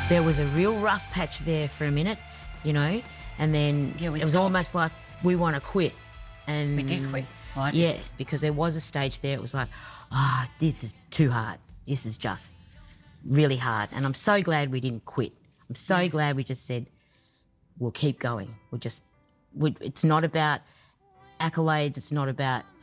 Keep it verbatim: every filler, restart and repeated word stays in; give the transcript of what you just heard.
there was a real rough patch there for a minute, you know, and then Yeah, we it was stopped. almost like we want to quit. And We did quit. I did. Yeah, because there was a stage there. It was like, ah, oh, this is too hard. This is just really hard. And I'm so glad we didn't quit. I'm so Yeah. glad we just said, we'll keep going. We'll just, we, it's not about accolades. It's not about